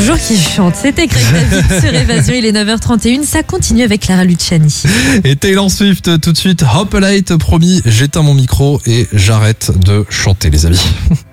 toujours qui chante. C'était Craig David sur Évasion, il est 9h31. Ça continue avec Clara Luciani. Et Taylor Swift tout de suite. Hop Light, promis, j'éteins mon micro et j'arrête de chanter les amis.